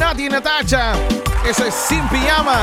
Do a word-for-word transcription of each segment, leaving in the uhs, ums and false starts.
Nati Natacha. Eso es Sin Pijama.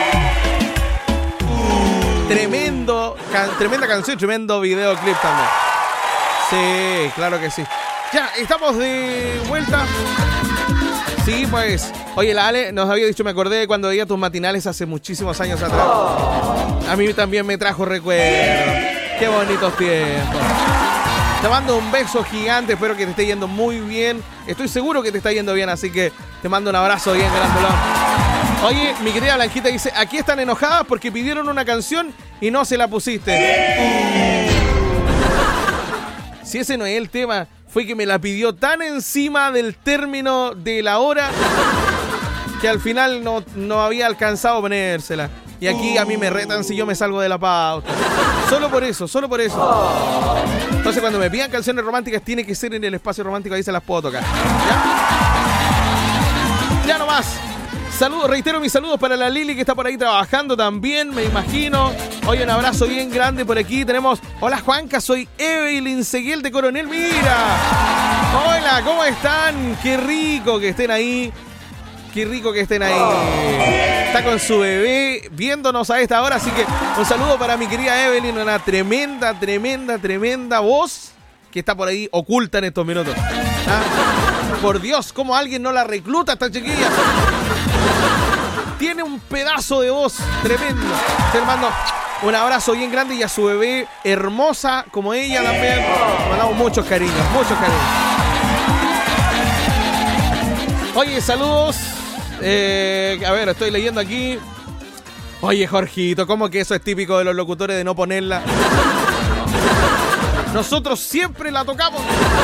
Tremendo, can, tremenda canción, tremendo videoclip también. Sí, claro que sí. Ya, estamos de vuelta. Sí, pues. Oye, la Ale nos había dicho, me acordé de cuando veía tus matinales hace muchísimos años atrás. A mí también me trajo recuerdos. Qué bonitos tiempos. Te mando un beso gigante, espero que te esté yendo muy bien. Estoy seguro que te está yendo bien, así que te mando un abrazo bien grandolón. Oye, mi querida Blanquita dice, aquí están enojadas porque pidieron una canción y no se la pusiste. Si ese no es el tema, fue que me la pidió tan encima del término de la hora que al final no, no había alcanzado a ponérsela. Y aquí a mí me retan si yo me salgo de la pauta. Solo por eso, solo por eso. Entonces cuando me pidan canciones románticas tiene que ser en el espacio romántico, ahí se las puedo tocar. ¿Ya? Ya nomás. Saludos, reitero mis saludos para la Lili que está por ahí trabajando también, me imagino. Oye, un abrazo bien grande por aquí. Tenemos, hola Juanca, soy Evelyn Seguiel de Coronel. Mira. Hola, ¿cómo están? Qué rico que estén ahí. Qué rico que estén ahí. Está con su bebé viéndonos a esta hora, así que un saludo para mi querida Evelyn, una tremenda, tremenda, tremenda voz que está por ahí oculta en estos minutos. ¿Ah? Por Dios, ¿cómo alguien no la recluta esta chiquilla? Tiene un pedazo de voz tremendo. Te mando un abrazo bien grande y a su bebé hermosa como ella también. Le mandamos muchos cariños, muchos cariños. Oye, saludos. Eh, a ver, estoy leyendo aquí. Oye, Jorgito, ¿cómo que eso es típico de los locutores de no ponerla? Nosotros siempre la tocamos.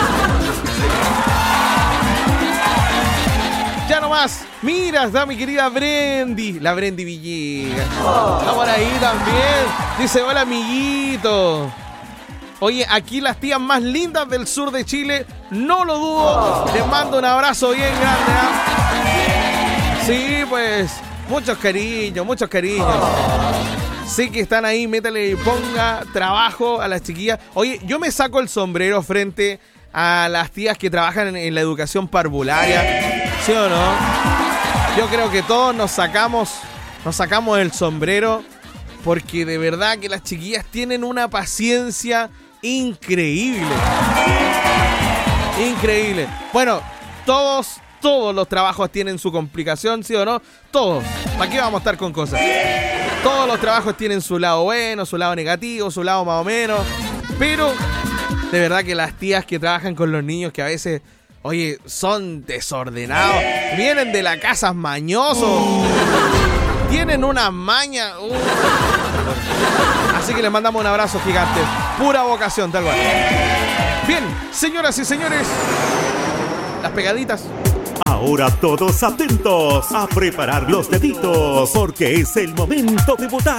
Ya nomás. Mira, está mi querida Brendy. La Brendy Villegas. Está por ahí también. Dice, hola, amiguito. Oye, aquí las tías más lindas del sur de Chile. No lo dudo. Les mando un abrazo bien grande. ¿eh? Sí, pues. Muchos cariños, muchos cariños. Sé que están ahí. Métale y ponga trabajo a las chiquillas. Oye, yo me saco el sombrero frente a las tías que trabajan en, en la educación parvularia. ¿Sí o no? Yo creo que todos nos sacamos, nos sacamos el sombrero porque de verdad que las chiquillas tienen una paciencia increíble. Increíble. Bueno, todos, todos los trabajos tienen su complicación, ¿sí o no? Todos. ¿Para qué vamos a estar con cosas? Todos los trabajos tienen su lado bueno, su lado negativo, su lado más o menos. Pero de verdad que las tías que trabajan con los niños que a veces... Oye, son desordenados. Vienen de la casa mañosos. Tienen una maña. Uh. Así que les mandamos un abrazo gigante. Pura vocación, tal cual. Bien, señoras y señores. Las pegaditas. Ahora todos atentos a preparar los deditos, porque es el momento de votar.